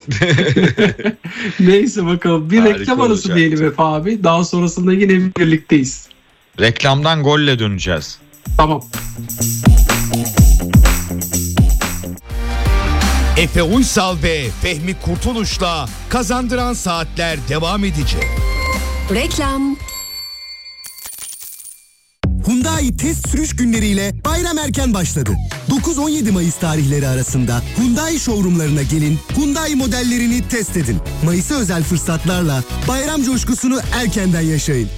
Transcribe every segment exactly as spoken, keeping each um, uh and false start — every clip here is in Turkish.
Neyse bakalım. Bir Harika reklam arası olacaktı. diyelim Efe abi. Daha sonrasında yine birlikteyiz. Reklamdan golle döneceğiz. Tamam. Efe Uysal ve Fehmi Kurtuluş'la Kazandıran Saatler devam edecek. Reklam. Hyundai test sürüş günleriyle bayram erken başladı. dokuz on yedi Mayıs tarihleri arasında Hyundai showroomlarına gelin, Hyundai modellerini test edin. Mayıs'a özel fırsatlarla bayram coşkusunu erkenden yaşayın.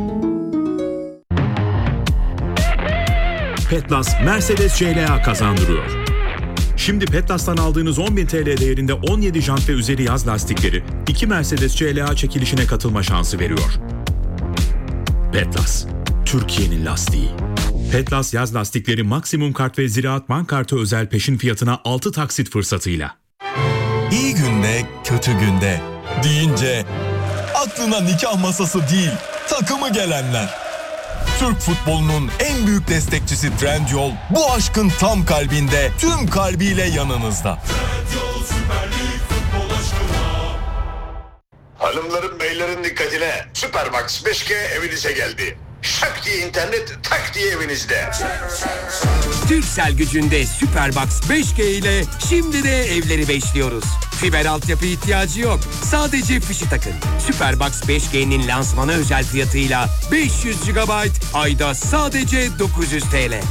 Petlas Mercedes C L A kazandırıyor. Şimdi Petlas'tan aldığınız on bin T L değerinde on yedi jant ve üzeri yaz lastikleri iki Mercedes C L A çekilişine katılma şansı veriyor. Petlas, Türkiye'nin lastiği. Petlas yaz lastikleri maksimum kart ve Ziraat Bank kartı özel peşin fiyatına altı taksit fırsatıyla. İyi günde, kötü günde deyince aklına nikah masası değil, takımı gelenler. Türk futbolunun en büyük destekçisi Trendyol bu aşkın tam kalbinde, tüm kalbiyle yanınızda. Trendyol Süper Lig futbol aşkına. Hanımların beylerin dikkatine, Superbox beş G evinize geldi. Şak diye internet, tak diye evinizde. Turkcell gücünde Superbox beş G ile şimdi de evleri beşliyoruz. Fiber altyapı ihtiyacı yok. Sadece fişi takın. Superbox beş G'nin lansmanı özel fiyatıyla beş yüz gigabayt, ayda sadece dokuz yüz T L.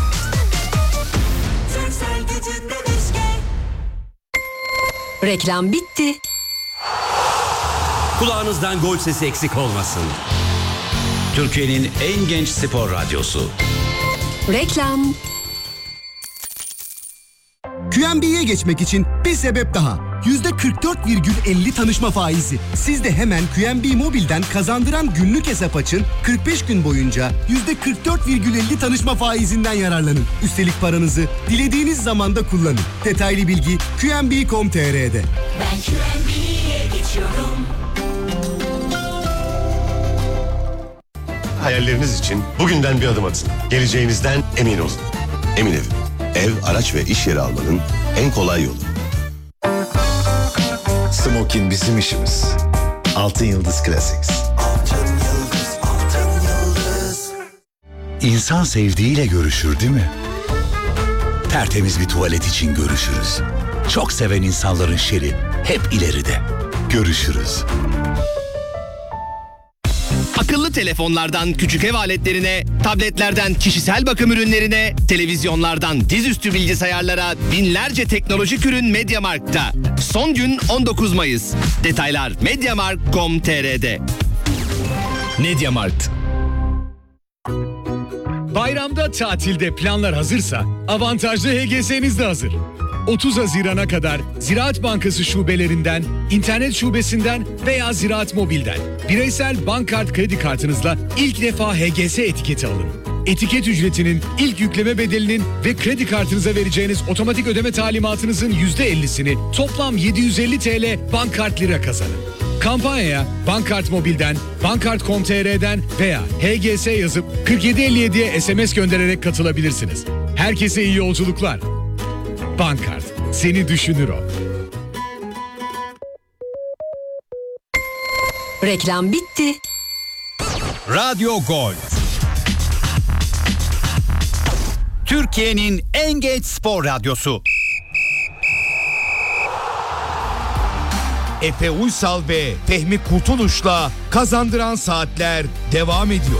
Turkcell gücünde beş G. Reklam bitti. Kulağınızdan gol sesi eksik olmasın. Türkiye'nin en genç spor radyosu. Reklam. Q M B'ye geçmek için bir sebep daha. yüzde kırk dört virgül elli tanışma faizi. Siz de hemen Q M B Mobil'den kazandıran günlük hesap açın. kırk beş gün boyunca yüzde kırk dört virgül elli tanışma faizinden yararlanın. Üstelik paranızı dilediğiniz zamanda kullanın. Detaylı bilgi Q M B nokta com nokta T R'de. Ben Q M B'ye geçiyorum. Hayalleriniz için bugünden bir adım atın. Geleceğinizden emin olun. Emin Ev. Ev, araç ve iş yeri almanın en kolay yolu. Smokin bizim işimiz. Altın Yıldız Classics. Altın yıldız, altın yıldız. İnsan sevdiğiyle görüşür değil mi? Tertemiz bir tuvalet için görüşürüz. Çok seven insanların şeri hep ileride. Görüşürüz. Akıllı telefonlardan küçük ev aletlerine, tabletlerden kişisel bakım ürünlerine, televizyonlardan dizüstü bilgisayarlara binlerce teknolojik ürün MediaMarkt'ta. Son gün on dokuz Mayıs. Detaylar mediamarkt nokta com nokta T R'de. MediaMarkt. Bayramda tatilde planlar hazırsa avantajlı H G S'niz de hazır. otuz Haziran'a kadar Ziraat Bankası şubelerinden, internet şubesinden veya Ziraat Mobil'den bireysel bank kart kredi kartınızla ilk defa H G S etiketi alın. Etiket ücretinin, ilk yükleme bedelinin ve kredi kartınıza vereceğiniz otomatik ödeme talimatınızın yüzde ellisini toplam yedi yüz elli T L bank kart lira kazanın. Kampanyaya Bankart Mobil'den, bankart nokta com nokta T R'den veya H G S yazıp kırk yedi elli yediye S M S göndererek katılabilirsiniz. Herkese iyi yolculuklar. Bankart, seni düşünür o. Reklam bitti. Radyo Gol. Türkiye'nin en genç spor radyosu. Efe Uysal ve Fehmi Kurtuluş'la Kazandıran Saatler devam ediyor.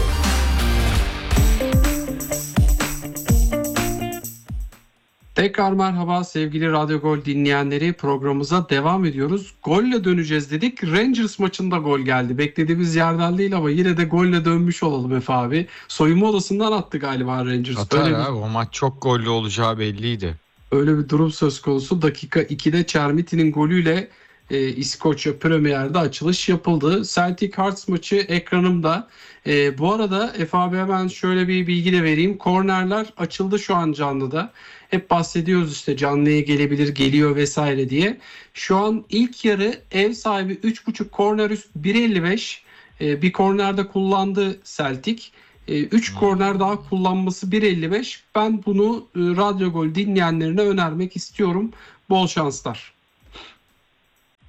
Tekrar merhaba sevgili Radyo Gol dinleyenleri, programımıza devam ediyoruz. Golle döneceğiz dedik. Rangers maçında gol geldi. Beklediğimiz yerden değil ama yine de golle dönmüş olalım Efe abi. Soyunma odasından attı galiba Rangers. Atar Öyle abi, bir, o maç çok gollü olacağı belliydi. öyle bir durum söz konusu. Dakika ikide Çermiti'nin golüyle e, İskoçya Premier'de açılış yapıldı. Celtic Hearts maçı ekranımda. E, bu arada Efe abi hemen şöyle bir bilgi de vereyim. Kornerler açıldı şu an canlıda. Hep bahsediyoruz işte canlıya gelebilir, geliyor vesaire diye. Şu an ilk yarı ev sahibi üç buçuk korner üst bir elli beş. E, bir kornerde kullandı Celtic. üç hmm. korner daha kullanması bir elli beş. Ben bunu e, Radyo Gol dinleyenlerine önermek istiyorum. Bol şanslar.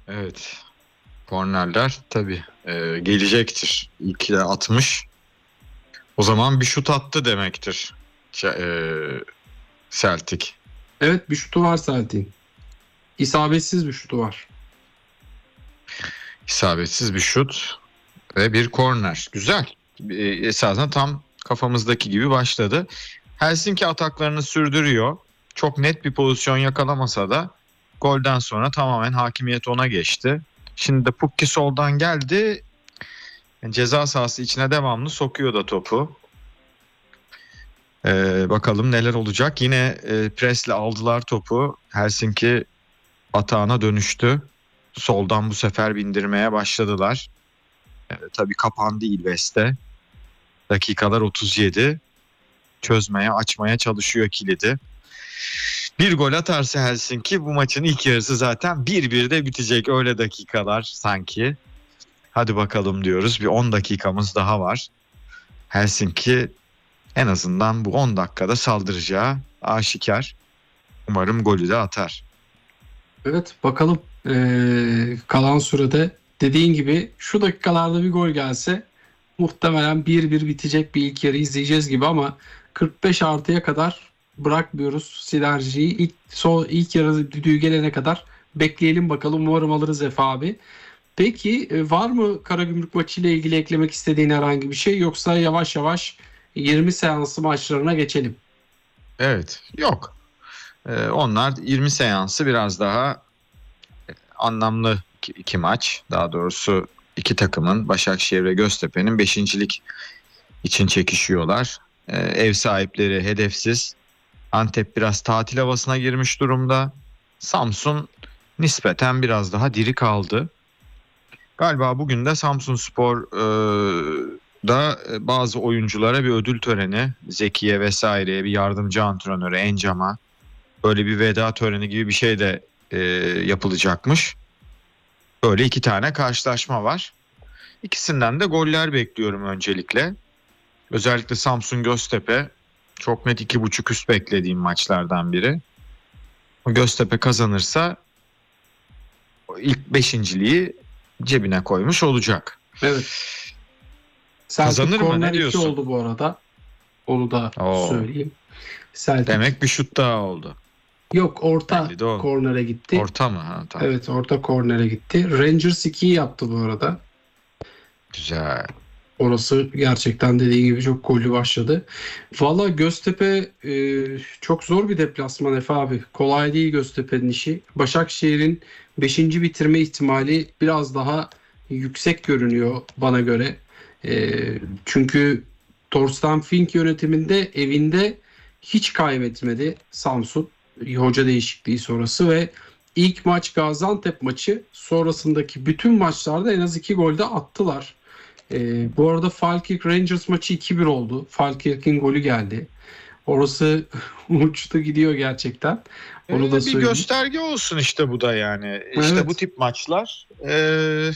Evet. Kornerler tabii e, gelecektir. İlk de atmış. O zaman bir şut attı demektir. Ç- e, Celtic. Evet, bir şutu var Celtic'in. İsabetsiz bir şutu var. İsabetsiz bir şut ve bir korner. Güzel. E, esasında tam kafamızdaki gibi başladı. Helsinki ataklarını sürdürüyor. Çok net bir pozisyon yakalamasa da golden sonra tamamen hakimiyet ona geçti. Şimdi de Pukki soldan geldi. Ceza sahası içine devamlı sokuyor da topu. Ee, bakalım neler olacak. Yine e, presle aldılar topu. Helsinki atağına dönüştü. Soldan bu sefer bindirmeye başladılar. Ee, tabii kapandı İlves'te. Dakikalar otuz yedi. Çözmeye, açmaya çalışıyor kilidi. Bir gol atarsa Helsinki bu maçın ilk yarısı zaten bir birde bitecek. Öyle dakikalar sanki. Hadi bakalım diyoruz. Bir on dakikamız daha var. Helsinki en azından bu on dakikada saldıracağı aşikar. Umarım golü de atar. Evet, bakalım. Ee, kalan sürede dediğin gibi şu dakikalarda bir gol gelse muhtemelen bir bir bitecek bir ilk yarı izleyeceğiz gibi, ama kırk beş artıya kadar bırakmıyoruz sinerjiyi. İlk, son, ilk yarı düdüğü gelene kadar bekleyelim bakalım. Umarım alırız Efe abi. Peki var mı Karagümrük maçıyla ilgili eklemek istediğin herhangi bir şey, yoksa yavaş yavaş yirmi seansı maçlarına geçelim? Evet, yok. Ee, onlar yirmi seansı biraz daha anlamlı iki, iki maç. Daha doğrusu iki takımın, Başakşehir ve Göztepe'nin beşincilik için çekişiyorlar. Ee, ev sahipleri hedefsiz. Antep biraz tatil havasına girmiş durumda. Samsun nispeten biraz daha diri kaldı. Galiba bugün de Samsunspor e, da bazı oyunculara bir ödül töreni, Zekiye vesaireye, bir yardımcı antrenöre, Encam'a böyle bir veda töreni gibi bir şey de e, yapılacakmış. Böyle iki tane karşılaşma var. İkisinden de goller bekliyorum öncelikle. Özellikle Samsun Göztepe çok net iki buçuk üst beklediğim maçlardan biri. O Göztepe kazanırsa ilk beşinciliği cebine koymuş olacak. Evet. Kazanır mı, ne diyorsun? oldu bu arada. Onu da Oo. söyleyeyim. Celtic. Demek bir şut daha oldu. Yok, orta kornere gitti. Orta mı? Ha, tamam. Evet, orta kornere gitti. Rangers ikiyi yaptı bu arada. Güzel. Orası gerçekten dediğin gibi çok gollü başladı. Valla Göztepe e, çok zor bir deplasman Efe abi. Kolay değil Göztepe'nin işi. Başakşehir'in beşinci bitirme ihtimali biraz daha yüksek görünüyor bana göre. E, çünkü Torsten Fink yönetiminde evinde hiç kaybetmedi Samsun. Hoca değişikliği sonrası ve ilk maç Gaziantep maçı, sonrasındaki bütün maçlarda en az iki gol de attılar. Ee, bu arada Falkirk Rangers maçı iki bir oldu. Falkirk'in golü geldi. Orası uçtu gidiyor gerçekten. Onu Ee, da bir söyleyeyim. gösterge olsun işte bu da yani. Evet. İşte bu tip maçlar e,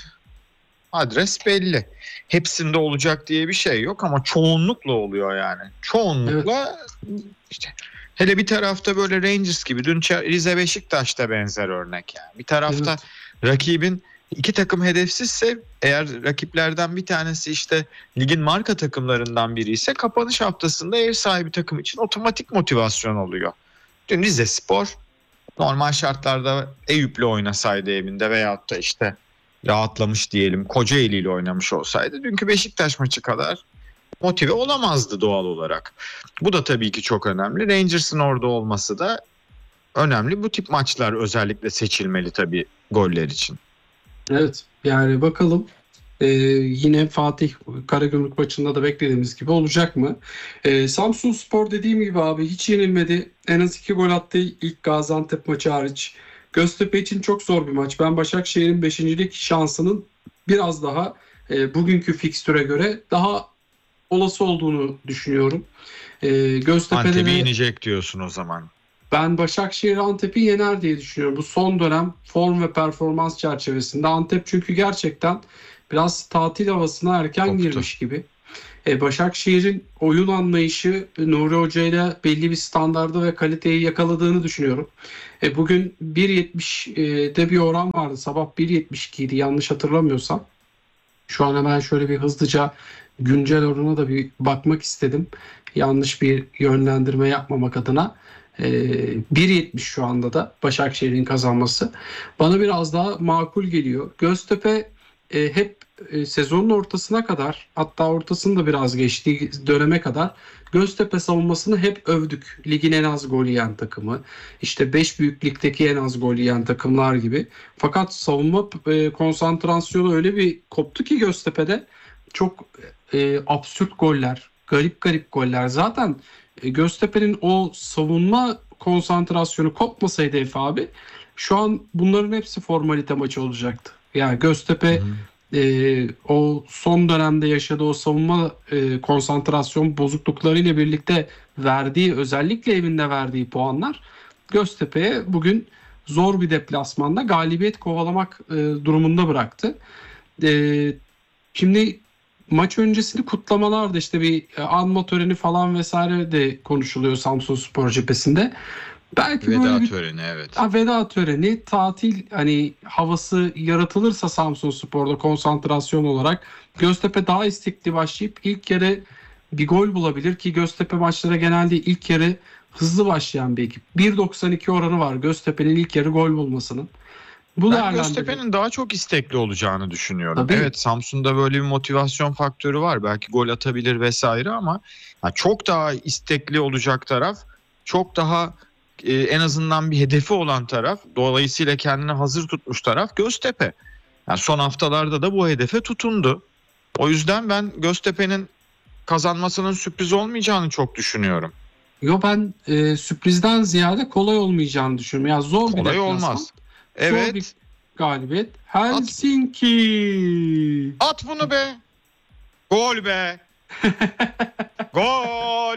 adres belli. Hepsinde olacak diye bir şey yok ama çoğunlukla oluyor yani. Çoğunlukla işte hele bir tarafta böyle Rangers gibi, dün Rize Beşiktaş'ta benzer örnek yani. Bir tarafta Evet. rakibin iki takım hedefsizse, eğer rakiplerden bir tanesi işte ligin marka takımlarından biri ise, kapanış haftasında ev sahibi takım için otomatik motivasyon oluyor. Dün Rizespor normal şartlarda Eyüp'le oynasaydı evinde veyahut da işte rahatlamış diyelim Kocaeli ile oynamış olsaydı dünkü Beşiktaş maçı kadar motive olamazdı doğal olarak. Bu da tabii ki çok önemli. Rangers'ın orada olması da önemli. Bu tip maçlar özellikle seçilmeli tabii goller için. Evet, yani bakalım ee, yine Fatih Karagümrük maçında da beklediğimiz gibi olacak mı? Ee, Samsunspor dediğim gibi abi hiç yenilmedi. En az iki gol attı ilk Gaziantep maçı hariç. Göztepe için çok zor bir maç. Ben Başakşehir'in beşincilik şansının biraz daha e, bugünkü fikstüre göre daha olası olduğunu düşünüyorum. Ee, Göztepe'de Antep'i de yenecek diyorsun o zaman. ben Başakşehir Antep'i yener diye düşünüyorum. Bu son dönem form ve performans çerçevesinde. Antep çünkü gerçekten biraz tatil havasına erken Koptu. girmiş gibi. E, Başakşehir'in oyun anlayışı Nuri Hoca ile belli bir standardı ve kaliteyi yakaladığını düşünüyorum. E, bugün bir yetmişte bir oran vardı. Sabah bir yetmiş iki idi yanlış hatırlamıyorsam. Şu an hemen şöyle bir hızlıca güncel orana da bir bakmak istedim. Yanlış bir yönlendirme yapmamak adına. E, bir yetmiş şu anda da Başakşehir'in kazanması. Bana biraz daha makul geliyor. Göztepe e, hep e, sezonun ortasına kadar, hatta ortasını da biraz geçtiği döneme kadar Göztepe savunmasını hep övdük. Ligin en az gol yiyen takımı. İşte beş büyük ligdeki en az gol yiyen takımlar gibi. Fakat savunma e, konsantrasyonu öyle bir koptu ki Göztepe'de çok e, absürt goller, garip garip goller. Zaten e, Göztepe'nin o savunma konsantrasyonu kopmasaydı Efe abi, şu an bunların hepsi formalite maçı olacaktı. Yani Göztepe hmm. e, o son dönemde yaşadığı o savunma e, konsantrasyon bozukluklarıyla birlikte verdiği, özellikle evinde verdiği puanlar Göztepe'ye bugün zor bir deplasmanda galibiyet kovalamak e, durumunda bıraktı. E, şimdi maç öncesini kutlamalarda işte bir anma töreni falan vesaire de konuşuluyor Samsunspor cephesinde. Belki veda böyle bir, töreni evet. Ha, veda töreni, tatil hani havası yaratılırsa Samsunspor'da konsantrasyon olarak Göztepe daha istekli başlayıp ilk yarı bir gol bulabilir ki Göztepe maçlara genelde ilk yarı hızlı başlayan bir ekip. bir doksan iki oranı var Göztepe'nin ilk yarı gol bulmasının. Bu ben Göztepe'nin daha çok istekli olacağını düşünüyorum. Tabii. Evet, Samsun'da böyle bir motivasyon faktörü var. Belki gol atabilir vesaire ama çok daha istekli olacak taraf, çok daha e, en azından bir hedefi olan taraf, dolayısıyla kendini hazır tutmuş taraf Göztepe. Yani son haftalarda da bu hedefe tutundu. O yüzden ben Göztepe'nin kazanmasının sürpriz olmayacağını çok düşünüyorum. Yo ben e, sürprizden ziyade kolay olmayacağını düşünüyorum. Yani zor kolay bir deplasman. olmaz. Evet. Zor bir galibiyet. Helsinki. At, at bunu be. Gol be. Gol.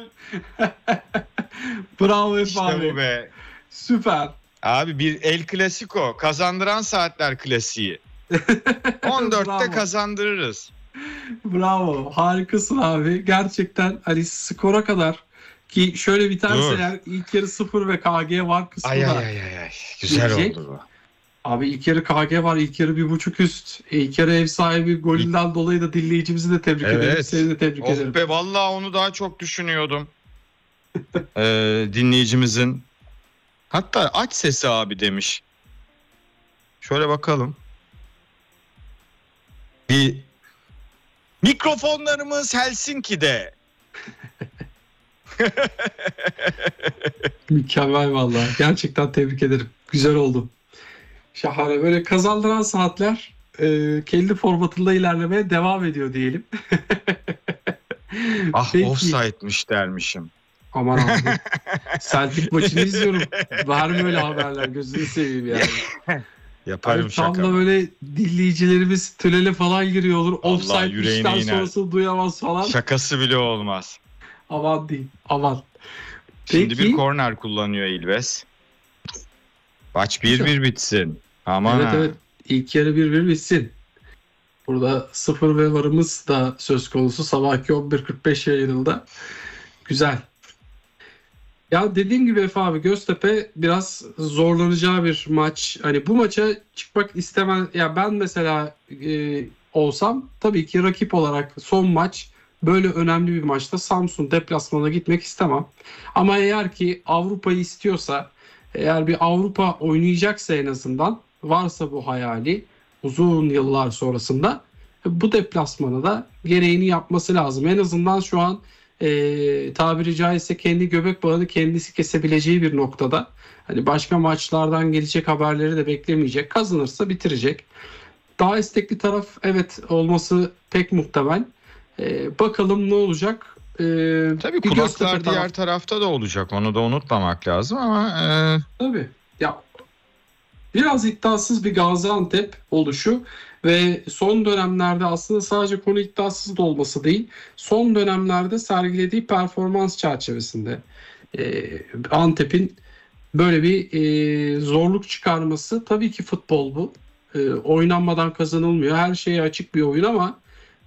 Bravo işte abi. bu be. Süper. Abi bir El Clasico. Kazandıran saatler klasiği. on dörtte kazandırırız. Bravo. Harikasın abi. Gerçekten hani skora kadar ki şöyle biterse eğer ilk yarı sıfır ve K G var kısmı ay, da ay, ay, ay. Güzel gelecek. oldu bu. Abi ilk yarı K G var, ilk yarı bir buçuk üst. İlk yarı ev sahibi golünden dolayı da dinleyicimizi de tebrik evet. ederim. Seni de tebrik oh ederim. Be, vallahi onu daha çok düşünüyordum. ee, dinleyicimizin. Hatta aç sesi abi demiş. Şöyle bakalım. Bir mikrofonlarımız Helsinki'de. Mükemmel vallahi. Gerçekten tebrik ederim. Güzel oldu. Şahane. Böyle kazandıran saatler e, kendi formatında ilerlemeye devam ediyor diyelim. ah Peki. Offside'miş dermişim. Aman abi. Celtic maçını izliyorum. Var mı öyle haberler? Gözünü seveyim yani. Yaparım yani şaka. Tam da böyle dinleyicilerimiz tünele falan giriyor olur. Offside'mişten sonrası duyamaz falan. Şakası bile olmaz. Aman değil. Aman. Şimdi Peki. bir korner kullanıyor İlves. Maç bir bir bitsin. Aman evet ha. evet. İlk yarı bir bir bitsin. Burada sıfır ve varımız da söz konusu. Sabahki on bir kırk beş yayınında. Güzel. Ya dediğim gibi Efe abi Göztepe biraz zorlanacağı bir maç. Hani bu maça çıkmak istemem. Ya ben mesela e, olsam tabii ki rakip olarak son maç böyle önemli bir maçta Samsun deplasmana gitmek istemem. Ama eğer ki Avrupa'yı istiyorsa, eğer bir Avrupa oynayacaksa en azından varsa bu hayali uzun yıllar sonrasında bu deplasmana da gereğini yapması lazım. En azından şu an e, tabiri caizse kendi göbek bağını kendisi kesebileceği bir noktada. Hani başka maçlardan gelecek haberleri de beklemeyecek. Kazanırsa bitirecek. Daha istekli taraf evet olması pek muhtemel. E, bakalım ne olacak? E, Tabii kulaklar diğer taraf... tarafta da olacak. Onu da unutmamak lazım ama... E... Tabii. Ya biraz iddiasız bir Gaziantep oluşu ve son dönemlerde aslında sadece konu iddiasız da olması değil, son dönemlerde sergilediği performans çerçevesinde e, Antep'in böyle bir e, zorluk çıkarması, tabii ki futbol bu. E, oynanmadan kazanılmıyor. Her şeye açık bir oyun ama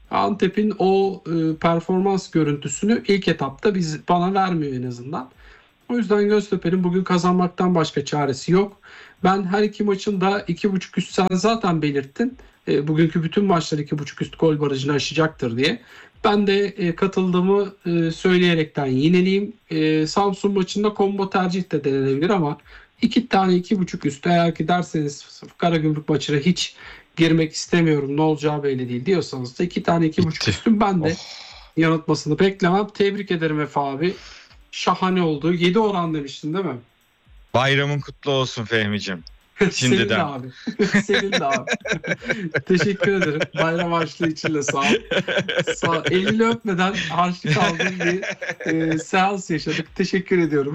Antep'in o e, performans görüntüsünü ilk etapta biz bana vermiyor en azından. O yüzden Göztepe'nin bugün kazanmaktan başka çaresi yok. Ben her iki maçın da iki buçuk üst, sen zaten belirttin. E, bugünkü bütün maçlar iki buçuk üst gol barajını aşacaktır diye. Ben de e, katıldığımı e, söyleyerekten yineleyeyim. E, Samsun maçında combo tercih de denenebilir ama iki tane iki buçuk üst, eğer ki derseniz Karagümrük maçına hiç girmek istemiyorum, ne olacağı belli değil diyorsanız da iki tane iki buçuk üstün ben de yanıltmasını beklemem. Tebrik ederim Efe abi. Şahane oldu. yedi oran demiştin değil mi? Bayramın kutlu olsun Fehmi'cim. Senin de Şimdiden. abi. Senin de abi. Teşekkür ederim. Bayram harçlığı için de sağ ol. Sağ ol. Elini öpmeden harçlık aldığım bir e, seans yaşadık. Teşekkür ediyorum.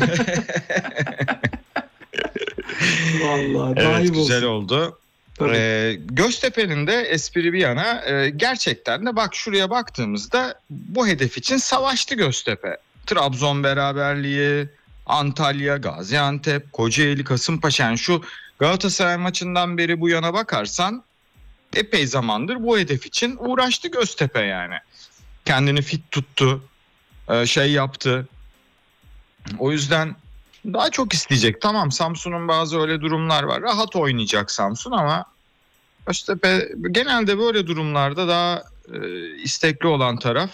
Vallahi Evet, daim güzel olsun. oldu. Ee, Göztepe'nin de espri bir yana e, gerçekten de bak şuraya baktığımızda bu hedef için savaştı Göztepe. Trabzon beraberliği, Antalya, Gaziantep, Kocaeli, Kasımpaşa, yani şu Galatasaray maçından beri bu yana bakarsan epey zamandır bu hedef için uğraştı Göztepe yani. Kendini fit tuttu, e, şey yaptı. O yüzden daha çok isteyecek. Tamam, Samsun'un bazı öyle durumlar var. Rahat oynayacak Samsun ama Göztepe genelde böyle durumlarda daha e, istekli olan taraf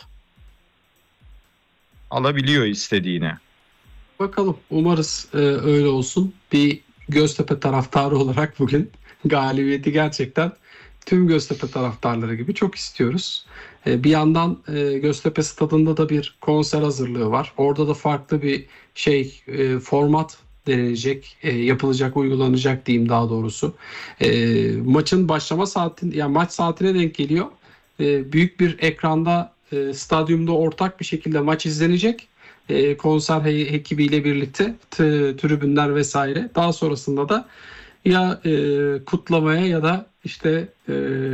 alabiliyor istediğini. Bakalım, umarız e, öyle olsun. Bir Göztepe taraftarı olarak bugün galibiyeti gerçekten tüm Göztepe taraftarları gibi çok istiyoruz. E, bir yandan e, Göztepe stadında da bir konser hazırlığı var. Orada da farklı bir şey e, format denenecek, e, yapılacak, uygulanacak diyeyim daha doğrusu. E, maçın başlama saati, yani maç saatine denk geliyor. E, büyük bir ekranda e, stadyumda ortak bir şekilde maç izlenecek. E, konser he- ekibiyle birlikte t- tribünler vesaire. Daha sonrasında da ya e, kutlamaya ya da işte e,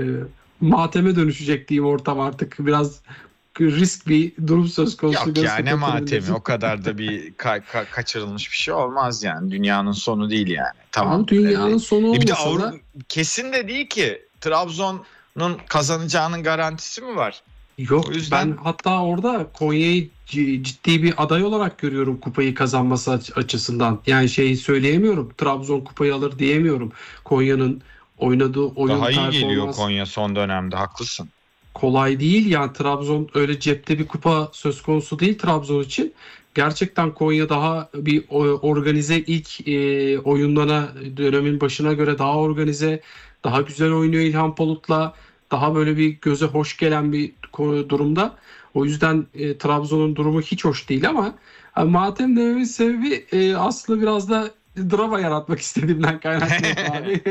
mateme dönüşecek diyeyim ortam, artık biraz risk bir durum söz konusu. Yok ya, Göztepe ne matemi, tribünleri. o kadar da bir ka- ka- kaçırılmış bir şey olmaz yani. Dünyanın sonu değil yani. Tamam. Tamam, dünyanın sonu E bir de olmasa Avrupa da kesin de değil ki. Trabzon'un kazanacağının garantisi mi var? yok. O yüzden Ben hatta orada Konya'yı c- ciddi bir aday olarak görüyorum kupayı kazanması aç- açısından. Yani şeyi söyleyemiyorum. Trabzon kupayı alır diyemiyorum. Konya'nın oynadığı oyun daha iyi performans geliyor Konya son dönemde, haklısın. kolay değil. Yani Trabzon öyle cepte bir kupa söz konusu değil Trabzon için. Gerçekten Konya daha bir o- organize, ilk e, oyunlarına dönemin başına göre daha organize, daha güzel oynuyor İlhan Palut'la. Daha böyle bir göze hoş gelen bir ko- durumda. O yüzden e, Trabzon'un durumu hiç hoş değil ama e, matem dememin sebebi e, aslında biraz da drama yaratmak istediğimden kaynaklı abi.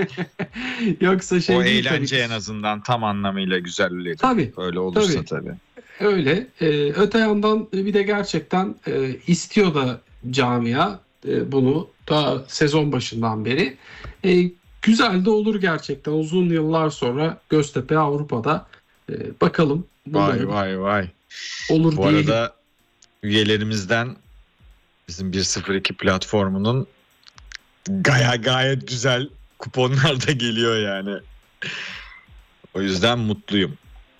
Yoksa şey O değil tabii eğlence ki. en azından tam anlamıyla güzelleri. Tabii. Öyle olursa Tabii. tabii. Öyle. Ee, öte yandan bir de gerçekten e, istiyor da camia e, bunu daha sezon başından beri. E, güzel de olur gerçekten. Uzun yıllar sonra Göztepe Avrupa'da e, bakalım. Vay Umarım vay vay. olur Bu diyelim. arada üyelerimizden bizim bir sıfır iki platformunun gaya gayet güzel kuponlar da geliyor yani. O yüzden mutluyum.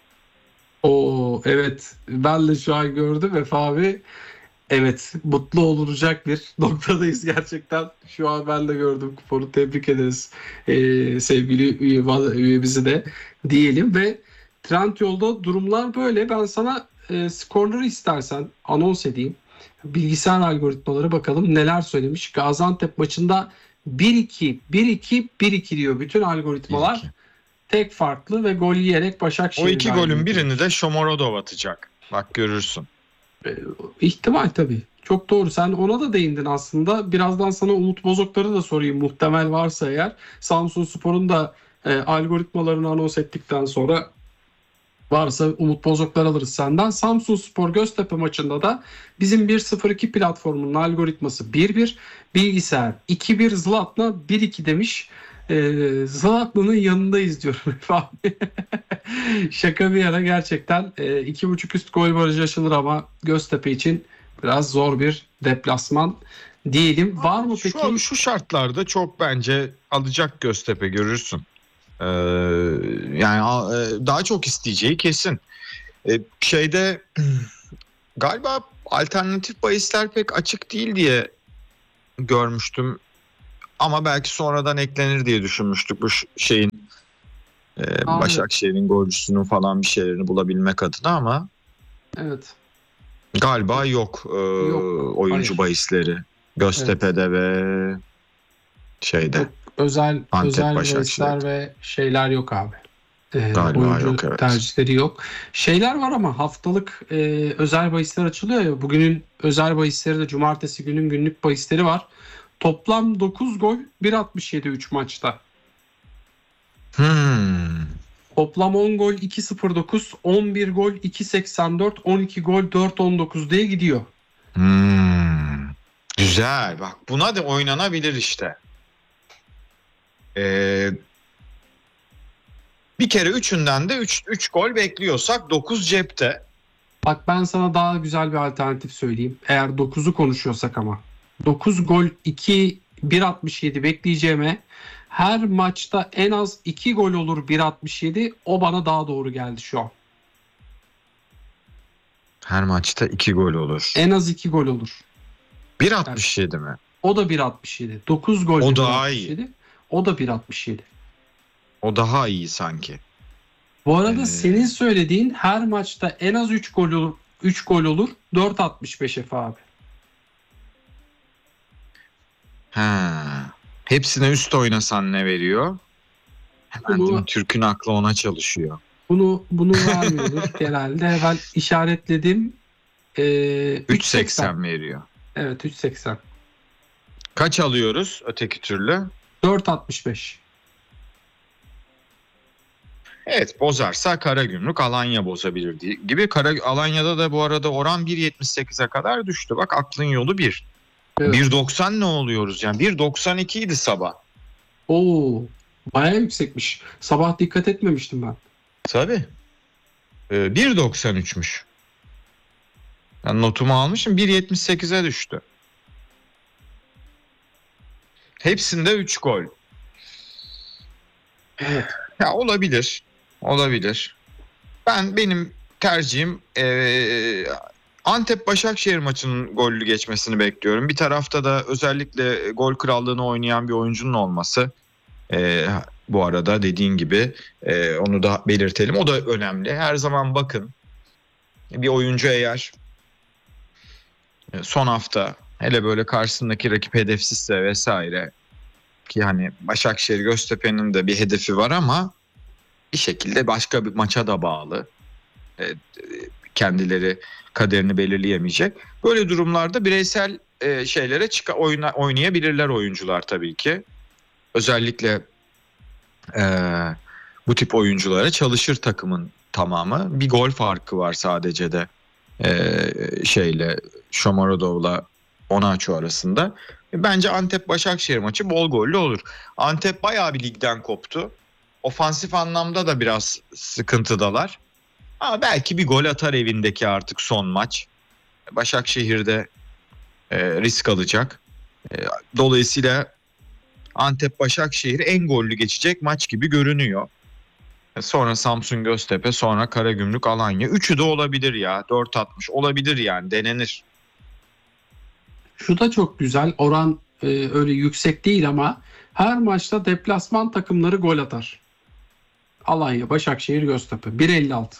Oo, evet, ben de şu an gördüm Efe abi. Evet, mutlu olacak bir noktadayız gerçekten. Şu an ben de gördüm kuponu. Tebrik ederiz ee, sevgili üye, üyemizi de diyelim. Ve Trendyol'da durumlar böyle. Ben sana e, skorları istersen anons edeyim. Bilgisayar algoritmaları bakalım neler söylemiş. Gaziantep maçında bir iki, bir iki, bir iki diyor bütün algoritmalar. bir iki. Tek farklı ve gol yiyerek Başakşehir. O iki golün galibiyeti. birini de Shomorodov atacak. Bak görürsün. İhtimal tabii. Çok doğru. Sen ona da değindin aslında. Birazdan sana Umut Bozoklar'ı da sorayım muhtemel varsa eğer. Samsunspor'un da e, algoritmalarını anons ettikten sonra varsa Umut Bozoklar alırız senden. Samsunspor Göztepe maçında da bizim bir sıfır iki platformunun algoritması bir bir. Bilgisayar iki bir, Zlatna bir iki demiş. Ee, Zlatna'nın yanındayız diyorum abi. Şaka bir yana gerçekten e, iki buçuk üst gol barajı aşılır ama Göztepe için biraz zor bir deplasman diyelim. Var mı peki? Şu, şu şartlarda çok bence alacak Göztepe, görürsün. Ee, yani e, daha çok isteyeceği kesin. Ee, şeyde galiba alternatif bahisler pek açık değil diye görmüştüm. Ama belki sonradan eklenir diye düşünmüştük bu şeyin e, Başakşehir'in golcüsünün falan bir şeylerini bulabilmek adına ama evet. Galiba yok, e, yok oyuncu hayır. bahisleri Göztepe'de evet. ve şeyde. Yok, özel Antep özel bahisler ve şeyler yok abi. Ee, Galiba oyuncu yok, evet. tercihleri yok. Şeyler var ama haftalık e, özel bahisler açılıyor ya. Bugünün özel bahisleri de cumartesi günün günlük bahisleri var. Toplam dokuz gol bir altmış yedi üç maçta. Hmm. Toplam on gol iki sıfır dokuz, on bir gol iki seksen dört, on iki gol dört on dokuz diye gidiyor. Hmm. Güzel. Bak buna da oynanabilir işte. Ee, bir kere üçünden de üç gol bekliyorsak dokuz cepte. Bak ben sana daha güzel bir alternatif söyleyeyim. Eğer dokuzu konuşuyorsak ama. dokuz gol iki bir altmış yedi bekleyeceğime her maçta en az iki gol olur bir altmış yedi, o bana daha doğru geldi şu an. Her maçta iki gol olur. En az iki gol olur. bir altmış yedi yani. mi? O da bir altmış yedi. dokuz gol. O daha iyi. O da bir altmış yedi. O daha iyi sanki. Bu arada ee... senin söylediğin her maçta en az üç gol olur. üç gol olur. dört altmış beş Efe abi. Ha. Hepsine üst oynasan ne veriyor? Hemen bunu, Türk'ün aklı ona çalışıyor. Bunu bunu vermiyordur genelde. Ben işaretledim. Ee, üç seksen veriyor. Evet üç seksen. Kaç alıyoruz öteki türlü? dört altmış beş. Evet, bozarsa Karagümrük Alanya bozabilir gibi. Kara, Alanya'da da bu arada oran bir yetmiş sekize kadar düştü. Bak aklın yolu bir. Evet. bir doksan ne oluyoruz yani? bir doksan iki idi sabah. Oo, bayağı yüksekmiş. Sabah dikkat etmemiştim ben. Tabii. Ee, bir doksan üçmüş. Ben notumu almışım, bir yetmiş sekize düştü. Hepsinde üç gol. Evet. Ya olabilir. Olabilir. Ben benim tercihim ee, Antep Başakşehir maçının gollü geçmesini bekliyorum. Bir tarafta da özellikle gol krallığını oynayan bir oyuncunun olması. Ee, bu arada dediğin gibi e, onu da belirtelim. O da önemli. Her zaman bakın bir oyuncu eğer son hafta hele böyle karşısındaki rakip hedefsizse vesaire ki hani Başakşehir Göztepe'nin de bir hedefi var ama bir şekilde başka bir maça da bağlı. E, kendileri kaderini belirleyemeyecek. Böyle durumlarda bireysel e, şeylere çıka, oyna, oynayabilirler oyuncular tabii ki. Özellikle e, bu tip oyunculara çalışır takımın tamamı. Bir gol farkı var sadece de e, şeyle Shomurodov'la Onaçu arasında. Bence Antep Başakşehir maçı bol gollü olur. Antep bayağı bir ligden koptu. Ofansif anlamda da biraz sıkıntıdalar. Ama belki bir gol atar evindeki artık son maç. Başakşehir'de e, risk alacak. E, dolayısıyla Antep Başakşehir en gollü geçecek maç gibi görünüyor. E, sonra Samsun Göztepe, sonra Karagümrük Alanya. Üçü de olabilir ya. dört altmış olabilir yani, denenir. Şu da çok güzel. Oran e, öyle yüksek değil ama her maçta deplasman takımları gol atar. Alanya, Başakşehir, Göztepe. bir elli altı.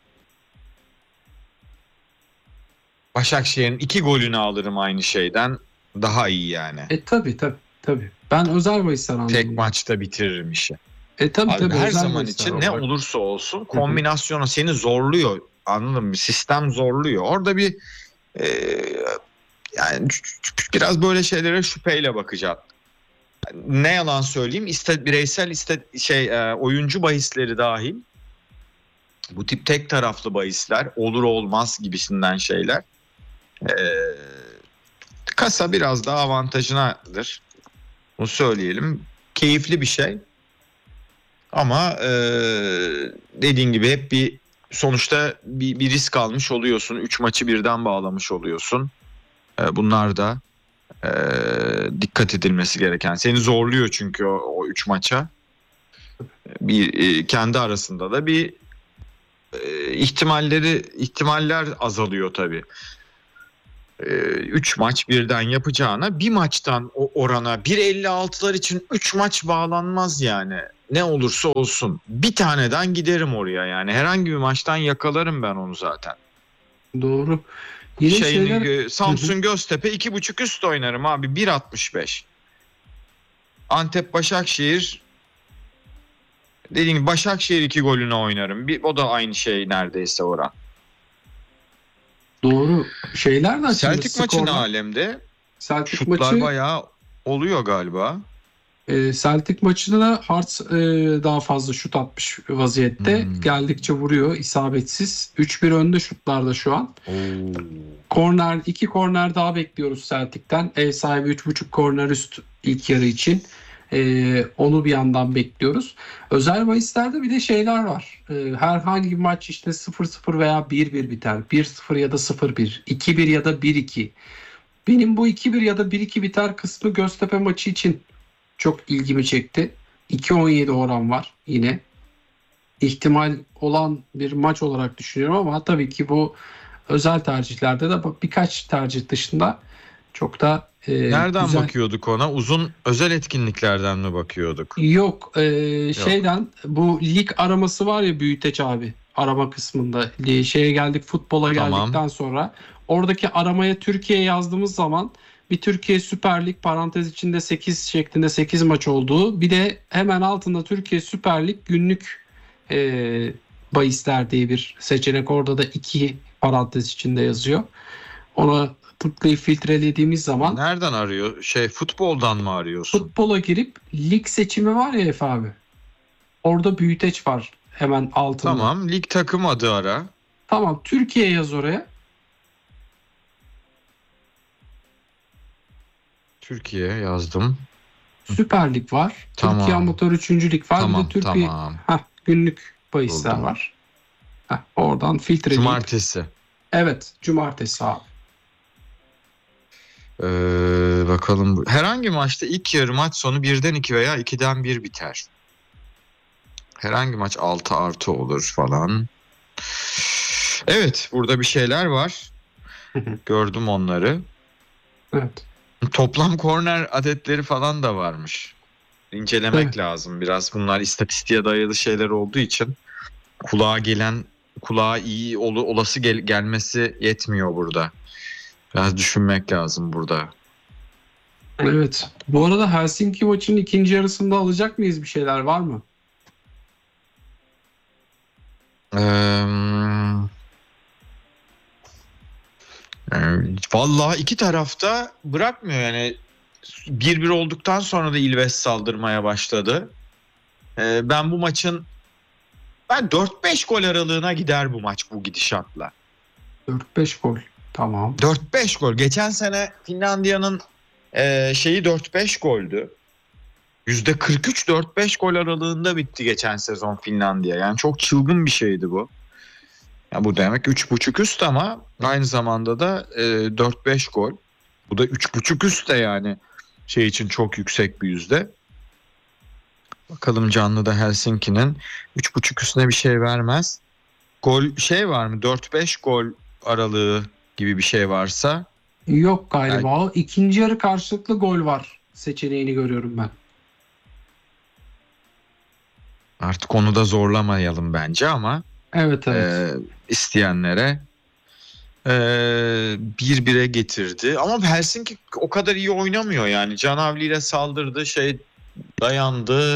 Başakşehir'in iki golünü alırım aynı şeyden. Daha iyi yani. E tabi tabi tabi. Ben özel bahisler anladım. Tek maçta bitiririm işi. E tabi tabi. Her zaman için ne olursa olsun kombinasyonu seni zorluyor. Anladın mı? Sistem zorluyor. Orada bir e, yani biraz böyle şeylere şüpheyle bakacağım. Ne yalan söyleyeyim, iste, bireysel iste, şey e, oyuncu bahisleri dahil bu tip tek taraflı bahisler olur olmaz gibisinden şeyler e, kasa biraz daha avantajınadır. Bunu söyleyelim. Keyifli bir şey ama e, dediğin gibi hep bir sonuçta bir, bir risk almış oluyorsun. Üç maçı birden bağlamış oluyorsun. E, bunlar da e, dikkat edilmesi gereken. Seni zorluyor çünkü o, o üç maça. bir e, kendi arasında da bir e, ihtimalleri ihtimaller azalıyor tabii. üç maç birden yapacağına bir maçtan o orana bir elli altılar için üç maç bağlanmaz yani. Ne olursa olsun. Bir taneden giderim oraya yani. Herhangi bir maçtan yakalarım ben onu zaten. Doğru. Yine Şeyini, şeyler... Samsun Göztepe iki buçuk üst oynarım abi. bir altmış beş. Antep Başakşehir, dediğim gibi Başakşehir iki golüne oynarım. Bir, o da aynı şey neredeyse oran. Doğru. Şeyler de açıldı. Celtic maçı ne alemde? Celtic Şutlar maçı bayağı oluyor galiba. e, Celtic maçında da Hearts e, daha fazla şut atmış vaziyette. Hmm. Geldikçe vuruyor. İsabetsiz. üç bir önde şutlarda şu an. Korner, iki korner daha bekliyoruz Celtic'ten. Ev sahibi üç buçuk korner üst ilk yarı için. Ee, onu bir yandan bekliyoruz. Özel bahislerde bir de şeyler var. Ee, herhangi bir maç işte sıfır sıfır veya bir bir biter. bir sıfır ya da sıfır bir. iki bir ya da bir iki. Benim bu iki bir ya da bir iki biter kısmı Göztepe maçı için çok ilgimi çekti. iki on yedi oran var yine. İhtimal olan bir maç olarak düşünüyorum ama tabii ki bu özel tercihlerde de birkaç tercih dışında çok da e, Nereden güzel. bakıyorduk ona? Uzun özel etkinliklerden mi bakıyorduk? Yok, e, şeyden bu lig araması var ya Büyüteç abi arama kısmında e, şeye geldik futbola Tamam. geldikten sonra oradaki aramaya Türkiye yazdığımız zaman bir Türkiye Süper Lig parantez içinde sekiz şeklinde sekiz maç olduğu bir de hemen altında Türkiye Süper Lig günlük e, bahisler diye bir seçenek orada da iki parantez içinde yazıyor. Ona tıklayıp filtrelediğimiz zaman Nereden arıyor? Şey futboldan mı arıyorsun? futbola girip lig seçimi var ya Efe abi. Orada büyüteç var hemen altında. Tamam, lig takım adı ara. Tamam, Türkiye yaz oraya. Türkiye yazdım. Süper Lig var. Tamam. Türkiye Amatör üçüncü Lig var. Tamam, bir de Türkiye tamam. Heh, günlük bahisler Buldum. var. Heh, oradan filtreleyip. Cumartesi. Evet, cumartesi abi. Ee, bakalım. Herhangi maçta ilk yarı maç sonu birden iki veya ikiden bir biter. Herhangi maç altı artı olur falan. Evet, burada bir şeyler var. Gördüm onları. Evet. Toplam korner adetleri falan da varmış. İncelemek Evet. lazım biraz. Bunlar istatistiğe dayalı şeyler olduğu için kulağa gelen, kulağa iyi ol, olası gel, gelmesi yetmiyor burada. Biraz düşünmek lazım burada. Evet. Bu arada Helsinki maçının ikinci yarısında alacak mıyız, bir şeyler var mı? Ee, vallahi iki tarafta bırakmıyor yani. bir bir olduktan sonra da İlves saldırmaya başladı. Ee, ben bu maçın ben dört beş gol aralığına gider bu maç bu gidişatla. dört beş gol. Tamam. dört beş gol. Geçen sene Finlandiya'nın e, şeyi dört beş goldü. yüzde kırk üç dört beş gol aralığında bitti geçen sezon Finlandiya. Yani çok çılgın bir şeydi bu. Ya bu demek üç buçuk üst ama aynı zamanda da e, dört beş gol. Bu da üç buçuk üst de yani şey için çok yüksek bir yüzde. Bakalım canlıda Helsinki'nin üç buçuk üstüne bir şey vermez. Gol şey var mı? dört beş gol aralığı gibi bir şey varsa. Yok galiba. İkinci yarı karşılıklı gol var seçeneğini görüyorum ben. Artık onu da zorlamayalım bence ama Evet evet. e, isteyenlere e, bir bire getirdi. Ama Helsinki o kadar iyi oynamıyor yani. Canavli ile saldırdı, şey dayandı.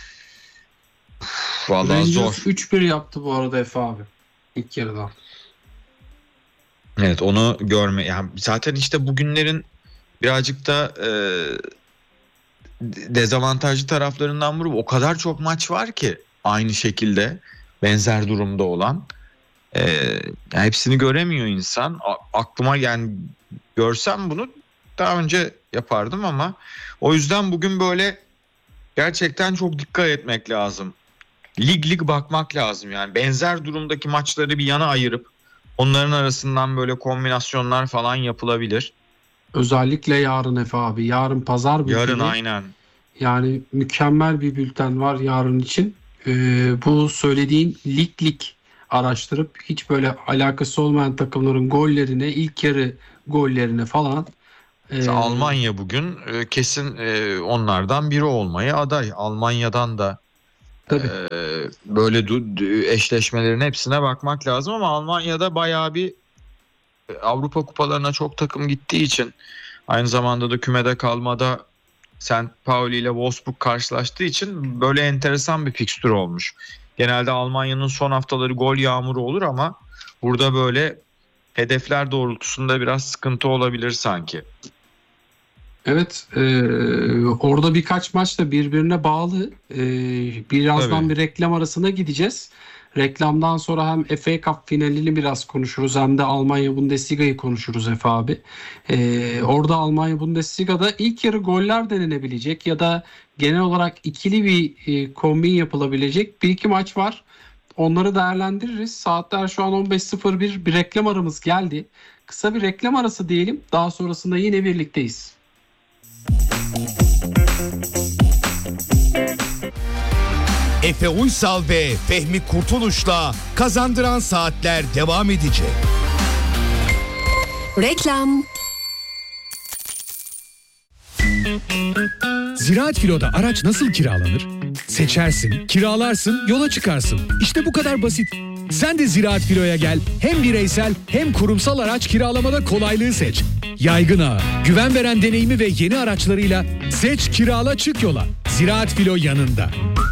Uf, vallahi Rangers zor. üç bir yaptı bu arada Efe abi. İlk yarıdan. Evet, onu görme. Yani zaten işte bugünlerin birazcık da e, dezavantajlı taraflarından biri, o kadar çok maç var ki aynı şekilde benzer durumda olan. E, yani hepsini göremiyor insan. A- aklıma yani görsem bunu daha önce yapardım ama o yüzden bugün böyle gerçekten çok dikkat etmek lazım. Lig lig bakmak lazım yani. Benzer durumdaki maçları bir yana ayırıp onların arasından böyle kombinasyonlar falan yapılabilir. Özellikle yarın Efe abi. Yarın pazar bülteni. Yarın aynen. Yani mükemmel bir bülten var yarın için. e, bu söylediğin lig lig araştırıp hiç böyle alakası olmayan takımların gollerine, ilk yarı gollerine falan. Ee, Almanya bugün e, kesin e, onlardan biri olmaya aday. Almanya'dan da e, böyle du- du- eşleşmelerin hepsine bakmak lazım ama Almanya'da bayağı bir e, Avrupa kupalarına çok takım gittiği için, aynı zamanda da kümede kalmada Saint Pauli ile Wolfsburg karşılaştığı için böyle enteresan bir fikstür olmuş. Genelde Almanya'nın son haftaları gol yağmuru olur ama burada böyle hedefler doğrultusunda biraz sıkıntı olabilir sanki. Evet, e, orada birkaç maç da birbirine bağlı. E, birazdan Tabii. bir reklam arasına gideceğiz. Reklamdan sonra hem F A Cup finalini biraz konuşuruz hem de Almanya Bundesliga'yı konuşuruz Efe abi. E, orada Almanya Bundesliga'da ilk yarı goller denenebilecek ya da genel olarak ikili bir e, kombin yapılabilecek bir iki maç var. Onları değerlendiririz. Saatler şu an on beş sıfır bir, bir reklam aramız geldi. Kısa bir reklam arası diyelim. Daha sonrasında yine birlikteyiz. Efe Uysal ve Fehmi Kurtuluş'la Kazandıran Saatler devam edecek. Reklam. Ziraat Filo'da araç nasıl kiralanır? Seçersin, kiralarsın, yola çıkarsın. İşte bu kadar basit. Sen de Ziraat Filo'ya gel. Hem bireysel hem kurumsal araç kiralamada kolaylığı seç. Yaygın ağı, güven veren deneyimi ve yeni araçlarıyla seç, kirala, çık yola. Ziraat Filo yanında.